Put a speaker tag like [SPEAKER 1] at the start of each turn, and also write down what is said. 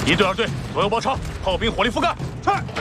[SPEAKER 1] 1队、2队左右包抄，炮兵火力覆盖。
[SPEAKER 2] 是。